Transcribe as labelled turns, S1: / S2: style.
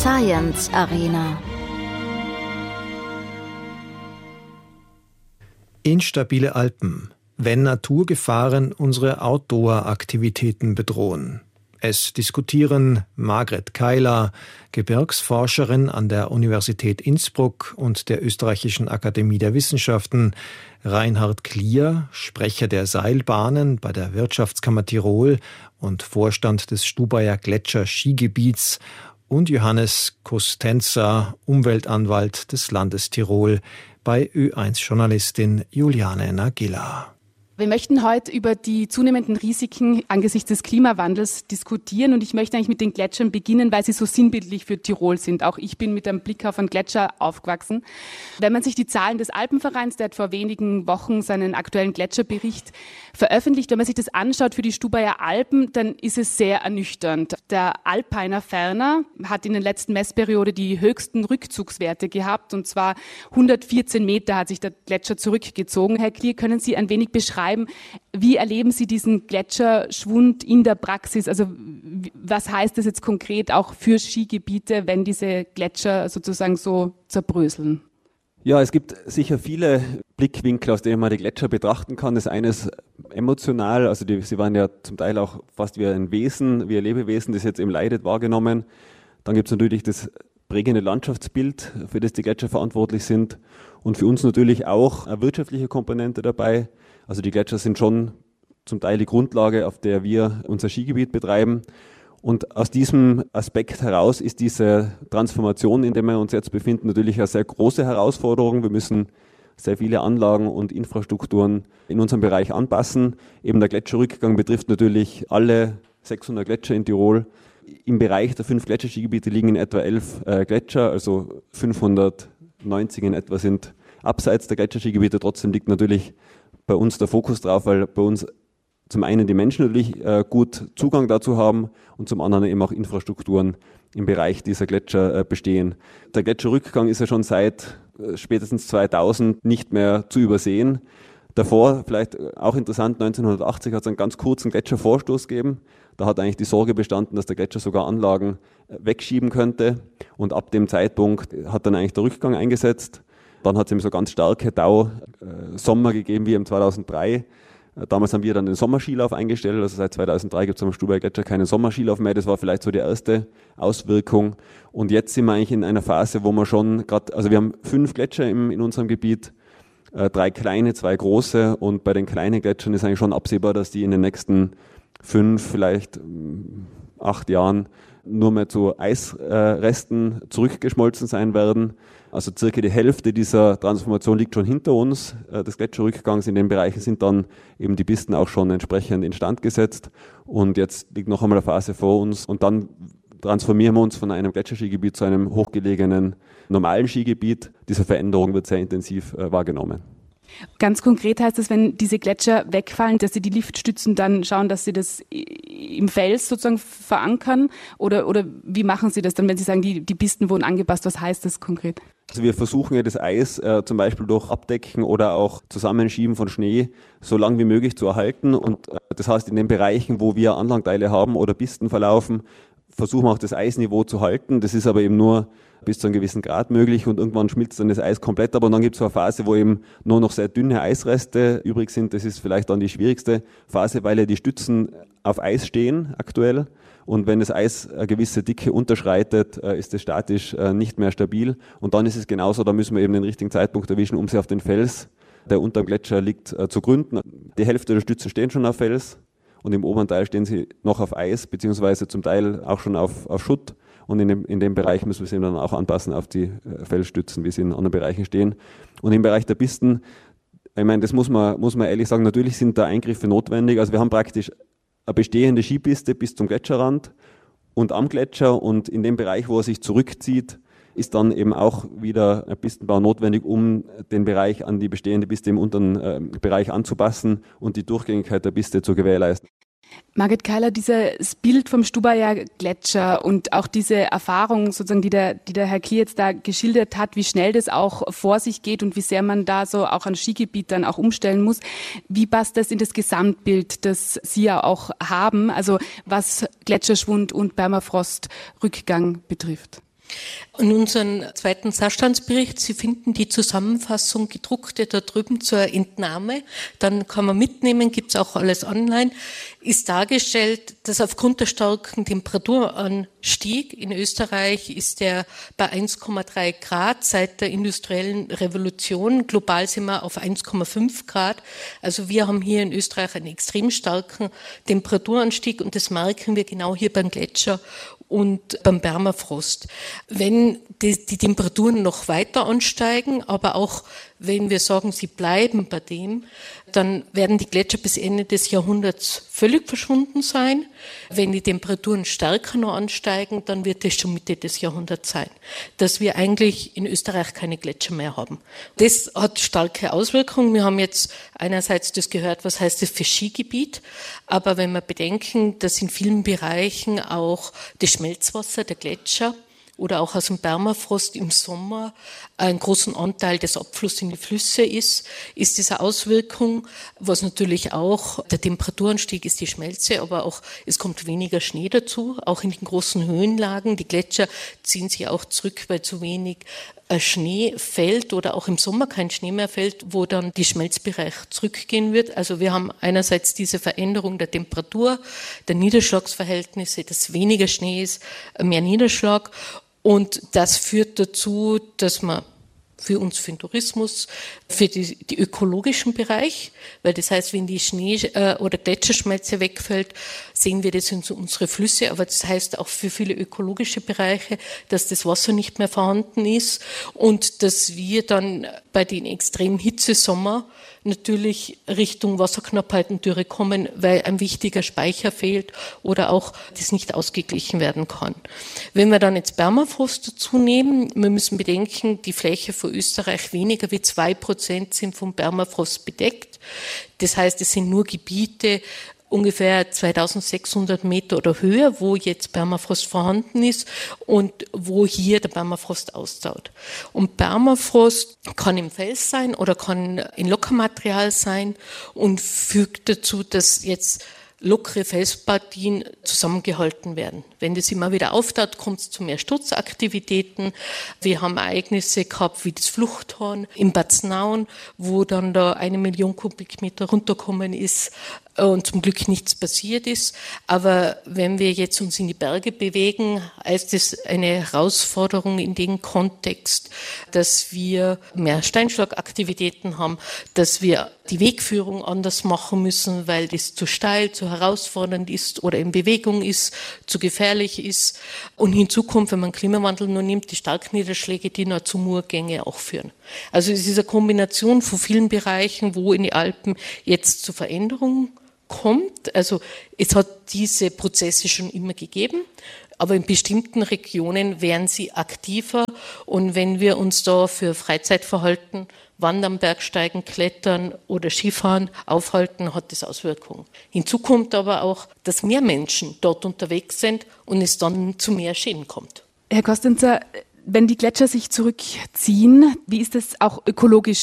S1: Science Arena.
S2: Instabile Alpen, wenn Naturgefahren unsere Outdoor-Aktivitäten bedrohen. Es diskutieren Margret Keiler, Gebirgsforscherin an der Universität Innsbruck und der Österreichischen Akademie der Wissenschaften, Reinhard Klier, Sprecher der Seilbahnen bei der Wirtschaftskammer Tirol und Vorstand des Stubaier Gletscher-Skigebiets und Johannes Costenza, Umweltanwalt des Landes Tirol, bei Ö1-Journalistin Juliane Nagila.
S3: Wir möchten heute über die zunehmenden Risiken angesichts des Klimawandels diskutieren und ich möchte eigentlich mit den Gletschern beginnen, weil sie so sinnbildlich für Tirol sind. Auch ich bin mit einem Blick auf einen Gletscher aufgewachsen. Wenn man sich die Zahlen des Alpenvereins, der hat vor wenigen Wochen seinen aktuellen Gletscherbericht veröffentlicht, wenn man sich das anschaut für die Stubaier Alpen, dann ist es sehr ernüchternd. Der Alpiner Ferner hat in der letzten Messperiode die höchsten Rückzugswerte gehabt und zwar 114 Meter hat sich der Gletscher zurückgezogen. Herr Klier, können Sie ein wenig beschreiben, wie erleben Sie diesen Gletscherschwund in der Praxis? Also was heißt das jetzt konkret auch für Skigebiete, wenn diese Gletscher sozusagen so zerbröseln?
S4: Ja, es gibt sicher viele Blickwinkel, aus denen man die Gletscher betrachten kann. Das eine ist emotional, also sie waren ja zum Teil auch fast wie ein Wesen, wie ein Lebewesen, das jetzt eben leidet, wahrgenommen. Dann gibt es natürlich das prägende Landschaftsbild, für das die Gletscher verantwortlich sind. Und für uns natürlich auch eine wirtschaftliche Komponente dabei. Also die Gletscher sind schon zum Teil die Grundlage, auf der wir unser Skigebiet betreiben. Und aus diesem Aspekt heraus ist diese Transformation, in der wir uns jetzt befinden, natürlich eine sehr große Herausforderung. Wir müssen sehr viele Anlagen und Infrastrukturen in unserem Bereich anpassen. Eben der Gletscherrückgang betrifft natürlich alle 600 Gletscher in Tirol. Im Bereich der 5 Gletscherskigebiete liegen in etwa 11 Gletscher, also 590 in etwa sind abseits der Gletscherskigebiete. Trotzdem liegt natürlich bei uns der Fokus drauf, weil bei uns zum einen die Menschen natürlich gut Zugang dazu haben und zum anderen eben auch Infrastrukturen im Bereich dieser Gletscher bestehen. Der Gletscherrückgang ist ja schon seit spätestens 2000 nicht mehr zu übersehen. Davor, vielleicht auch interessant, 1980 hat es einen ganz kurzen Gletschervorstoß gegeben. Da hat eigentlich die Sorge bestanden, dass der Gletscher sogar Anlagen wegschieben könnte. Und ab dem Zeitpunkt hat dann eigentlich der Rückgang eingesetzt. Dann hat es eben so ganz starke Sommer gegeben wie im 2003. Damals haben wir dann den Sommerskilauf eingestellt. Also seit 2003 gibt es am Stubaier Gletscher keinen Sommerskilauf mehr. Das war vielleicht so die erste Auswirkung. Und jetzt sind wir eigentlich in einer Phase, wo wir schon gerade, also wir haben 5 Gletscher in unserem Gebiet, 3 kleine, 2 große. Und bei den kleinen Gletschern ist eigentlich schon absehbar, dass die in den nächsten 5, vielleicht 8 Jahren nur mehr zu Eisresten zurückgeschmolzen sein werden. Also circa die Hälfte dieser Transformation liegt schon hinter uns, des Gletscherrückgangs. In den Bereichen sind dann eben die Pisten auch schon entsprechend instand gesetzt. Und jetzt liegt noch einmal eine Phase vor uns. Und dann transformieren wir uns von einem Gletscherskigebiet zu einem hochgelegenen, normalen Skigebiet. Diese Veränderung wird sehr intensiv wahrgenommen.
S3: Ganz konkret heißt das, wenn diese Gletscher wegfallen, dass Sie die Liftstützen dann schauen, dass Sie das im Fels sozusagen verankern? Oder wie machen Sie das dann, wenn Sie sagen, die Pisten wurden angepasst? Was heißt das konkret?
S4: Also wir versuchen ja das Eis zum Beispiel durch Abdecken oder auch Zusammenschieben von Schnee so lang wie möglich zu erhalten. Und das heißt, in den Bereichen, wo wir Anlagenteile haben oder Pisten verlaufen, versuchen wir auch das Eisniveau zu halten. Das ist aber eben nur bis zu einem gewissen Grad möglich und irgendwann schmilzt dann das Eis komplett. Aber dann gibt es so eine Phase, wo eben nur noch sehr dünne Eisreste übrig sind. Das ist vielleicht dann die schwierigste Phase, weil ja die Stützen auf Eis stehen aktuell. Und wenn das Eis eine gewisse Dicke unterschreitet, ist es statisch nicht mehr stabil. Und dann ist es genauso, da müssen wir eben den richtigen Zeitpunkt erwischen, um sie auf den Fels, der unterm Gletscher liegt, zu gründen. Die Hälfte der Stützen stehen schon auf Fels und im oberen Teil stehen sie noch auf Eis, beziehungsweise zum Teil auch schon auf Schutt. Und in dem Bereich müssen wir sie dann auch anpassen auf die Felsstützen, wie sie in anderen Bereichen stehen. Und im Bereich der Pisten, ich meine, das muss man ehrlich sagen, natürlich sind da Eingriffe notwendig. Also wir haben praktisch eine bestehende Skipiste bis zum Gletscherrand und am Gletscher und in dem Bereich, wo er sich zurückzieht, ist dann eben auch wieder ein Pistenbau notwendig, um den Bereich an die bestehende Piste im unteren Bereich anzupassen und die Durchgängigkeit der Piste zu gewährleisten.
S3: Margret Keiler, dieses Bild vom Stubaier Gletscher und auch diese Erfahrung sozusagen, die der Herr Klier jetzt da geschildert hat, wie schnell das auch vor sich geht und wie sehr man da so auch ein Skigebiet dann auch umstellen muss. Wie passt das in das Gesamtbild, das Sie ja auch haben, also was Gletscherschwund und Permafrostrückgang betrifft?
S1: In unserem zweiten Sachstandsbericht, Sie finden die Zusammenfassung gedruckte da drüben zur Entnahme, dann kann man mitnehmen, gibt's auch alles online, ist dargestellt, dass aufgrund der starken Temperaturanstieg in Österreich ist der bei 1,3 Grad seit der industriellen Revolution, global sind wir auf 1,5 Grad, also wir haben hier in Österreich einen extrem starken Temperaturanstieg und das merken wir genau hier beim Gletscher und beim Permafrost. Wenn die Temperaturen noch weiter ansteigen, aber auch wenn wir sagen, sie bleiben bei dem, dann werden die Gletscher bis Ende des Jahrhunderts völlig verschwunden sein. Wenn die Temperaturen stärker noch ansteigen, dann wird es schon Mitte des Jahrhunderts sein, dass wir eigentlich in Österreich keine Gletscher mehr haben. Das hat starke Auswirkungen. Wir haben jetzt einerseits das gehört, was heißt das für Skigebiet, aber wenn wir bedenken, dass in vielen Bereichen auch das Schmelzwasser der Gletscher oder auch aus dem Permafrost im Sommer einen großen Anteil des Abflusses in die Flüsse ist diese Auswirkung, was natürlich auch der Temperaturanstieg ist, die Schmelze, aber auch es kommt weniger Schnee dazu, auch in den großen Höhenlagen. Die Gletscher ziehen sich auch zurück, weil zu wenig Schnee fällt oder auch im Sommer kein Schnee mehr fällt, wo dann die Schmelzbereich zurückgehen wird. Also wir haben einerseits diese Veränderung der Temperatur, der Niederschlagsverhältnisse, dass weniger Schnee ist, mehr Niederschlag. Und das führt dazu, dass man für uns, für den Tourismus, für die ökologischen Bereich, weil das heißt, wenn die Schnee- oder Gletscherschmelze wegfällt, sehen wir das in unsere Flüsse, aber das heißt auch für viele ökologische Bereiche, dass das Wasser nicht mehr vorhanden ist und dass wir dann bei den extremen Hitzesommer natürlich Richtung Wasserknappheit und Dürre kommen, weil ein wichtiger Speicher fehlt oder auch das nicht ausgeglichen werden kann. Wenn wir dann jetzt Permafrost dazu nehmen, wir müssen bedenken, die Fläche von Österreich weniger wie 2% sind vom Permafrost bedeckt. Das heißt, es sind nur Gebiete, ungefähr 2600 Meter oder höher, wo jetzt Permafrost vorhanden ist und wo hier der Permafrost austaut. Und Permafrost kann im Fels sein oder kann in Lockermaterial sein und fügt dazu, dass jetzt lockere Felspartien zusammengehalten werden. Wenn das immer wieder auftaut, kommt es zu mehr Sturzaktivitäten. Wir haben Ereignisse gehabt wie das Fluchthorn in Bad Znaun, wo dann da 1 Million Kubikmeter runtergekommen ist und zum Glück nichts passiert ist. Aber wenn wir jetzt uns in die Berge bewegen, ist das eine Herausforderung in dem Kontext, dass wir mehr Steinschlagaktivitäten haben, dass wir die Wegführung anders machen müssen, weil das zu steil, zu herausfordernd ist oder in Bewegung ist, zu gefährlich ist. Und hinzu kommt, wenn man Klimawandel nur nimmt, die Starkniederschläge, die noch zu Murgänge auch führen. Also es ist eine Kombination von vielen Bereichen, wo in die Alpen jetzt zu Veränderungen kommt. Also es hat diese Prozesse schon immer gegeben, aber in bestimmten Regionen werden sie aktiver. Und wenn wir uns da für Freizeitverhalten, Wandern, Bergsteigen, Klettern oder Skifahren aufhalten, hat das Auswirkungen. Hinzu kommt aber auch, dass mehr Menschen dort unterwegs sind und es dann zu mehr Schäden kommt.
S3: Herr Kostenzer, wenn die Gletscher sich zurückziehen, wie ist das auch ökologisch